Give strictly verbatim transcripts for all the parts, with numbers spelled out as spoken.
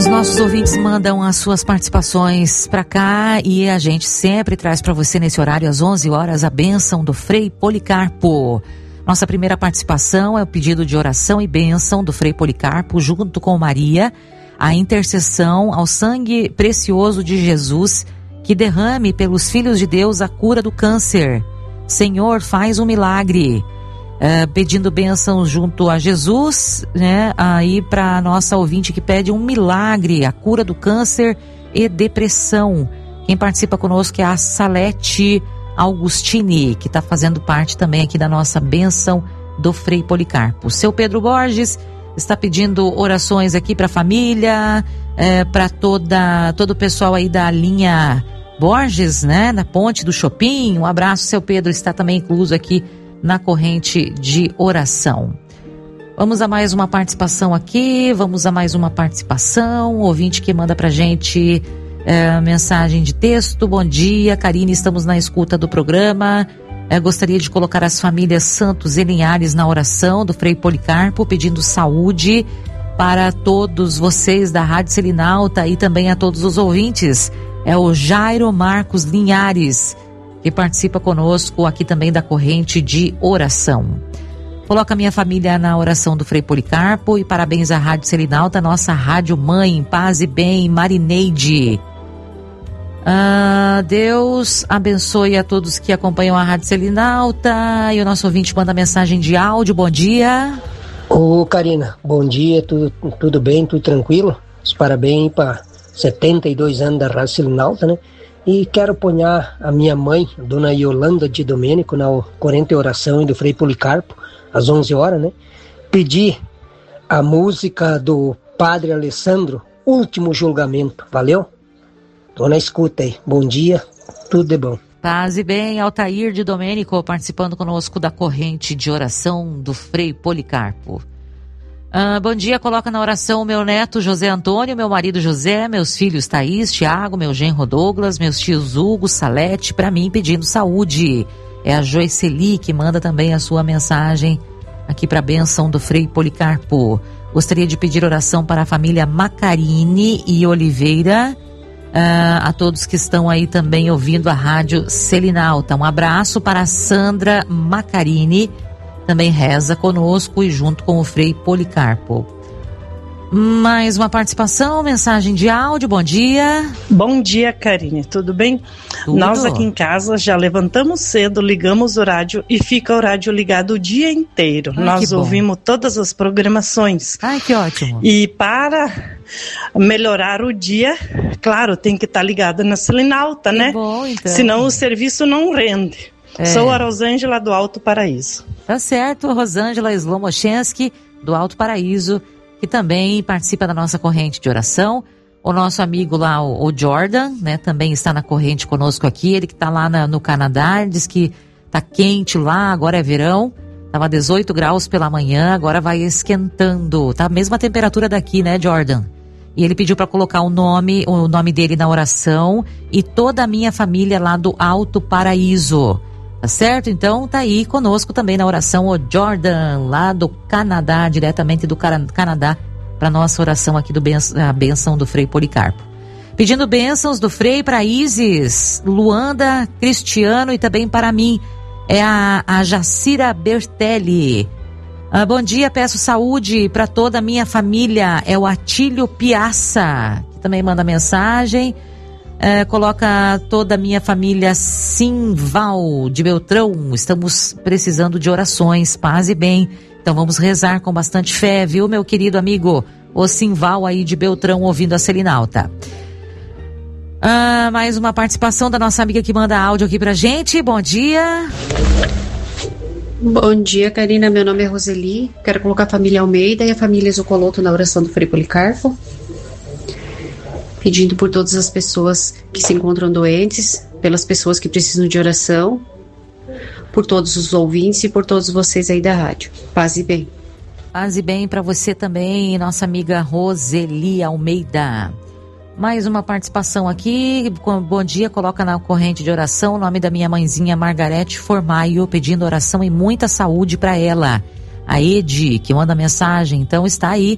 Os nossos ouvintes mandam as suas participações para cá e a gente sempre traz para você nesse horário às onze horas a bênção do Frei Policarpo. Nossa primeira participação é o pedido de oração e bênção do Frei Policarpo junto com Maria, a intercessão ao sangue precioso de Jesus que derrame pelos filhos de Deus a cura do câncer. Senhor, faz um milagre. Uh, pedindo bênção junto a Jesus, né? Aí para a nossa ouvinte que pede um milagre, a cura do câncer e depressão. Quem participa conosco é a Salete Augustini, que está fazendo parte também aqui da nossa bênção do Frei Policarpo. Seu Pedro Borges está pedindo orações aqui para a família, é, para toda todo o pessoal aí da linha Borges, né? Na Ponte do Shopping. Um abraço, seu Pedro, está também incluso aqui na corrente de oração. Vamos a mais uma participação aqui, vamos a mais uma participação, ouvinte que manda pra gente é, mensagem de texto. Bom dia, Karine, estamos na escuta do programa, é, gostaria de colocar as famílias Santos e Linhares na oração do Frei Policarpo, pedindo saúde para todos vocês da Rádio Selinalta e também a todos os ouvintes. É o Jairo Marcos Linhares, que participa conosco aqui também da corrente de oração. Coloca minha família na oração do Frei Policarpo e parabéns à Rádio Selinalta, nossa rádio mãe, paz e bem, Marineide. Ah, Deus abençoe a todos que acompanham a Rádio Selinalta e o nosso ouvinte manda mensagem de áudio. Bom dia. Ô Karina, bom dia, tudo, tudo bem, tudo tranquilo? Os parabéns para setenta e dois anos da Rádio Selinalta, né? E quero apoiar a minha mãe, Dona Yolanda de Domênico, na corrente de oração do Frei Policarpo, às onze horas, né? Pedir a música do Padre Alessandro, Último Julgamento, valeu? Tô na escuta aí, bom dia, tudo de bom. Paz e bem, Altair de Domênico, participando conosco da corrente de oração do Frei Policarpo. Ah, bom dia, coloca na oração o meu neto José Antônio, meu marido José, meus filhos Thaís, Tiago, meu genro Douglas, meus tios Hugo, Salete, para mim pedindo saúde. É a Joiceli que manda também a sua mensagem aqui para a bênção do Frei Policarpo. Gostaria de pedir oração para a família Macarini e Oliveira, ah, a todos que estão aí também ouvindo a Rádio Selinalta. Um abraço para a Sandra Macarini, também reza conosco e junto com o Frei Policarpo. Mais uma participação, mensagem de áudio, bom dia. Bom dia, Karine, tudo bem? Tudo. Nós aqui em casa já levantamos cedo, ligamos o rádio e fica o rádio ligado o dia inteiro. Ai, nós ouvimos todas as programações. Ai, que ótimo. E para melhorar o dia, claro, tem que estar ligado na Selinalta, que né? Bom, então. Senão o serviço não rende. É. Sou a Rosângela do Alto Paraíso. Tá certo, Rosângela Slomochenski do Alto Paraíso, que também participa da nossa corrente de oração. O nosso amigo lá, o, o Jordan, né, também está na corrente conosco aqui. Ele que está lá na, no Canadá, diz que tá quente lá, agora é verão. Tava dezoito graus pela manhã, agora vai esquentando. Tá a mesma temperatura daqui, né, Jordan? E ele pediu para colocar o nome, o nome dele na oração e toda a minha família lá do Alto Paraíso. Tá certo? Então tá aí conosco também na oração o Jordan, lá do Canadá, diretamente do Canadá, para nossa oração aqui do benção, a bênção do Frei Policarpo. Pedindo bênçãos do Frei para Isis, Luanda, Cristiano e também para mim, é a, a Jacira Bertelli. Ah, bom dia, peço saúde para toda a minha família, é o Atílio Piazza, que também manda mensagem. É, coloca toda a minha família Simval de Beltrão, estamos precisando de orações, paz e bem, então vamos rezar com bastante fé, viu, meu querido amigo, o Simval aí de Beltrão ouvindo a Selinalta. Ah, mais uma participação da nossa amiga que manda áudio aqui pra gente, bom dia. Bom dia, Karina, meu nome é Roseli, quero colocar a família Almeida e a família Zucoloto na oração do Frei Policarpo, pedindo por todas as pessoas que se encontram doentes, pelas pessoas que precisam de oração, por todos os ouvintes e por todos vocês aí da rádio. Paz e bem. Paz e bem para você também, nossa amiga Roseli Almeida. Mais uma participação aqui. Bom dia, coloca na corrente de oração o nome da minha mãezinha Margarete Formaio, pedindo oração e muita saúde para ela. A Edi, que manda mensagem, então está aí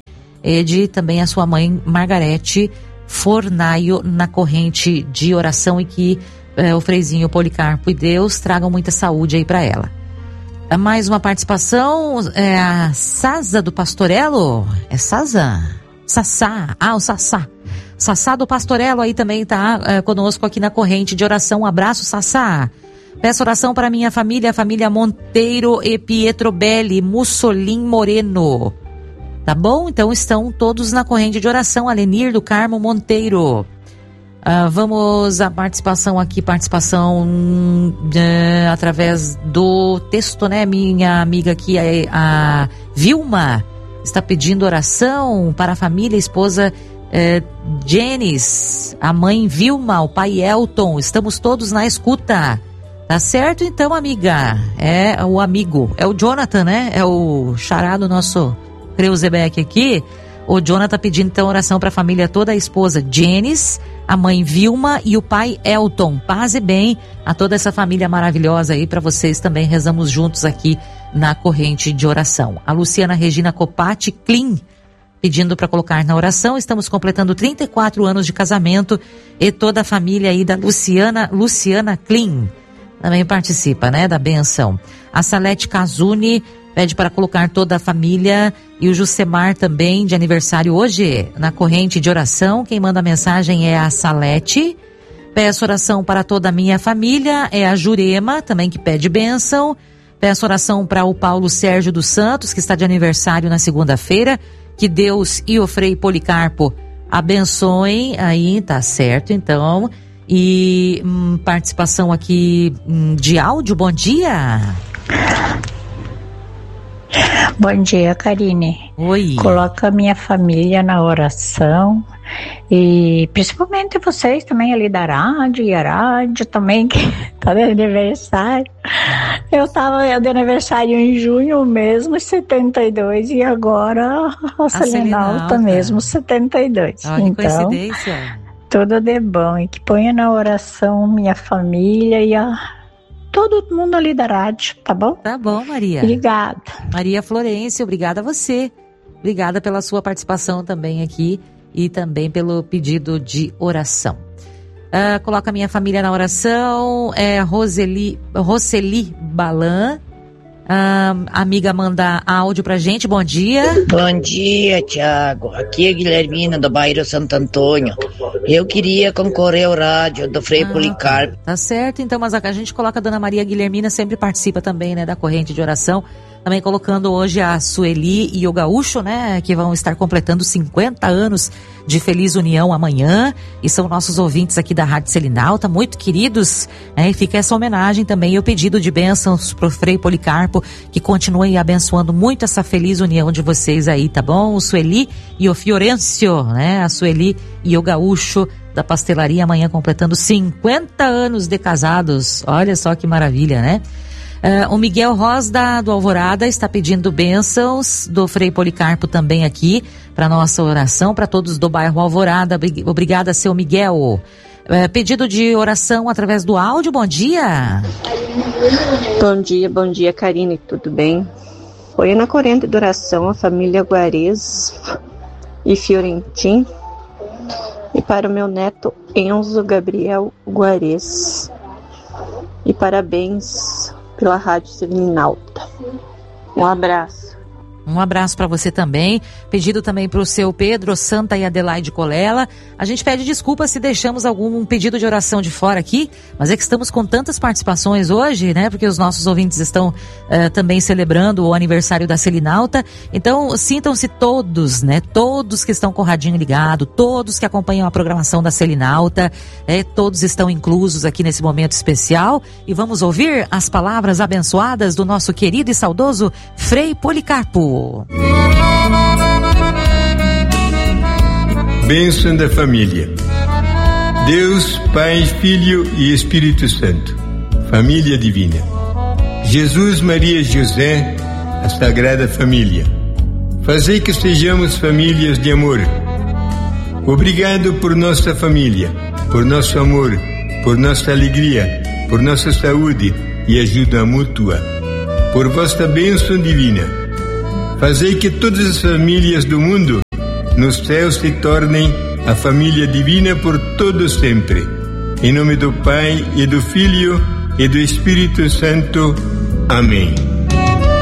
e de também a sua mãe Margarete Fornaio na corrente de oração, e que é, o Freizinho Policarpo e Deus tragam muita saúde aí para ela. Mais uma participação, é a Saza do Pastorello. É Saza? Sassá. Ah, o Sassá. Sassá do Pastorello aí também tá é, conosco aqui na corrente de oração. Um abraço, Sassá. Peço oração para minha família, a família Monteiro e Pietro Belli, Mussolin Moreno. Tá bom? Então estão todos na corrente de oração. Alenir do Carmo Monteiro. Uh, vamos à participação aqui, participação uh, através do texto, né? Minha amiga aqui, a, a Vilma, está pedindo oração para a família, a esposa uh, Jenis, a mãe Vilma, o pai Elton. Estamos todos na escuta. Tá certo então, amiga? É o amigo, é o Jonathan, né? É o xará do nosso Creuzebeck aqui. O Jonathan pedindo então oração para a família toda, a esposa Jenis, a mãe Vilma e o pai Elton. Paz e bem a toda essa família maravilhosa aí para vocês também. Rezamos juntos aqui na corrente de oração. A Luciana Regina Copati Clean pedindo para colocar na oração. Estamos completando trinta e quatro anos de casamento e toda a família aí da Luciana, Luciana Clean também participa, né, da benção. A Salete Casuni pede para colocar toda a família e o Jusemar também de aniversário hoje na corrente de oração. Quem manda a mensagem é a Salete. Peço oração para toda a minha família, é a Jurema também que pede bênção. Peço oração para o Paulo Sérgio dos Santos, que está de aniversário na segunda-feira. Que Deus e o Frei Policarpo abençoem. Aí, tá certo, então. E hum, participação aqui hum, de áudio, bom dia. Bom dia, Karine. Oi. Coloca a minha família na oração e principalmente vocês também ali da rádio e a rádio também que tá de aniversário. Eu tava eu de aniversário em junho mesmo, setenta e dois, e agora a Selinalta mesmo, setenta e dois. Olha, então, que coincidência. Tudo de bom, e que ponha na oração minha família e a todo mundo ali da rádio, tá bom? Tá bom, Maria. Obrigada. Maria Florência, obrigada a você. Obrigada pela sua participação também aqui e também pelo pedido de oração. Uh, coloca a minha família na oração, é Roseli, Roseli Balan. Uh, a amiga manda áudio pra gente, bom dia. Bom dia, Tiago. Aqui é Guilhermina do bairro Santo Antônio. Eu queria concorrer ao rádio do Frei ah, Policarpo. Tá certo, então, mas a gente coloca a Dona Maria Guilhermina, sempre participa também, né, da corrente de oração. Também colocando hoje a Sueli e o Gaúcho, né, que vão estar completando cinquenta anos de feliz união amanhã, e são nossos ouvintes aqui da Rádio Selinalta, muito queridos, né, e fica essa homenagem também e o pedido de bênçãos pro Frei Policarpo, que continue abençoando muito essa feliz união de vocês aí, tá bom? O Sueli e o Fiorencio, né, a Sueli e o Gaúcho da pastelaria amanhã completando cinquenta anos de casados, olha só que maravilha, né? Uh, o Miguel Rosda do Alvorada está pedindo bênçãos do Frei Policarpo também aqui para nossa oração, para todos do bairro Alvorada. Obrigada, seu Miguel. Uh, pedido de oração através do áudio, bom dia. Bom dia, bom dia, Karine, tudo bem? Foi na corrente de oração a família Guarez e Fiorentin, e para o meu neto Enzo Gabriel Guarez. E parabéns pela Rádio Selinalta. Um abraço. Um abraço para você também. Pedido também para o seu Pedro Santa e Adelaide Colela. A gente pede desculpas se deixamos algum pedido de oração de fora aqui, mas é que estamos com tantas participações hoje, né? Porque os nossos ouvintes estão uh, também celebrando o aniversário da Selinalta. Então, sintam-se todos, né? Todos que estão com o radinho ligado, todos que acompanham a programação da Selinalta, né? Todos estão inclusos aqui nesse momento especial. E vamos ouvir as palavras abençoadas do nosso querido e saudoso Frei Policarpo. Bênção da família. Deus, Pai, Filho e Espírito Santo. Família divina. Jesus, Maria e José, a Sagrada Família. Fazei que sejamos famílias de amor. Obrigado por nossa família, por nosso amor, por nossa alegria, por nossa saúde e ajuda mútua. Por vossa bênção divina. Fazei que todas as famílias do mundo nos céus se tornem a família divina por todo sempre. Em nome do Pai, e do Filho, e do Espírito Santo. Amém.